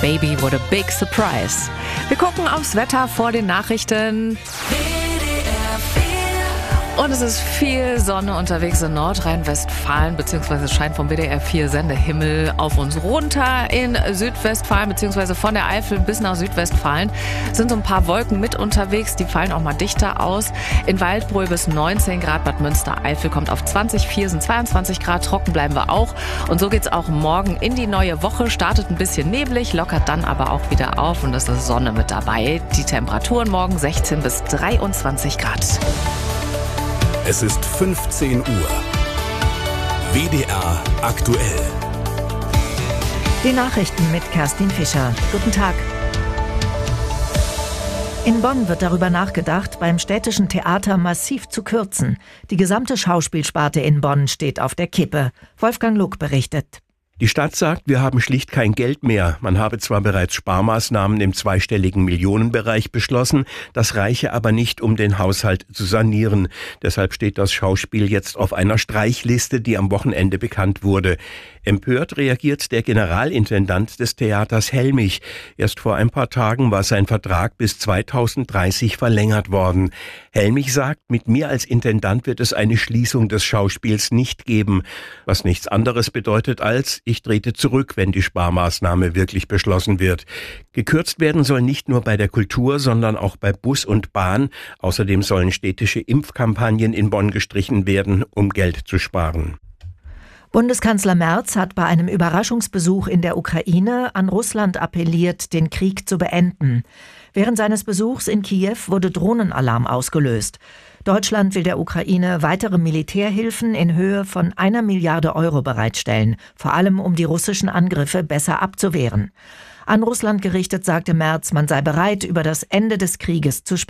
Baby, what a big surprise. Wir gucken aufs Wetter vor den Nachrichten. Und es ist viel Sonne unterwegs in Nordrhein-Westfalen, beziehungsweise scheint vom WDR 4 Sendehimmel auf uns runter. In Südwestfalen, beziehungsweise von der Eifel bis nach Südwestfalen sind so ein paar Wolken mit unterwegs. Die fallen auch mal dichter aus. In Waldbröl bis 19 Grad, Bad Münstereifel kommt auf 20, Viersen 22 Grad, trocken bleiben wir auch. Und so geht's auch morgen in die neue Woche. Startet ein bisschen neblig, lockert dann aber auch wieder auf und es ist Sonne mit dabei. Die Temperaturen morgen 16 bis 23 Grad. Es ist 15 Uhr. WDR aktuell. Die Nachrichten mit Kerstin Fischer. Guten Tag. In Bonn wird darüber nachgedacht, beim städtischen Theater massiv zu kürzen. Die gesamte Schauspielsparte in Bonn steht auf der Kippe. Wolfgang Luck berichtet. Die Stadt sagt, wir haben schlicht kein Geld mehr. Man habe zwar bereits Sparmaßnahmen im zweistelligen Millionenbereich beschlossen, das reiche aber nicht, um den Haushalt zu sanieren. Deshalb steht das Schauspiel jetzt auf einer Streichliste, die am Wochenende bekannt wurde. Empört reagiert der Generalintendant des Theaters Helmich. Erst vor ein paar Tagen war sein Vertrag bis 2030 verlängert worden. Helmich sagt, mit mir als Intendant wird es eine Schließung des Schauspiels nicht geben. Was nichts anderes bedeutet als, ich trete zurück, wenn die Sparmaßnahme wirklich beschlossen wird. Gekürzt werden soll nicht nur bei der Kultur, sondern auch bei Bus und Bahn. Außerdem sollen städtische Impfkampagnen in Bonn gestrichen werden, um Geld zu sparen. Bundeskanzler Merz hat bei einem Überraschungsbesuch in der Ukraine an Russland appelliert, den Krieg zu beenden. Während seines Besuchs in Kiew wurde Drohnenalarm ausgelöst. Deutschland will der Ukraine weitere Militärhilfen in Höhe von 1 Milliarde Euro bereitstellen, vor allem um die russischen Angriffe besser abzuwehren. An Russland gerichtet sagte Merz, man sei bereit, über das Ende des Krieges zu sprechen.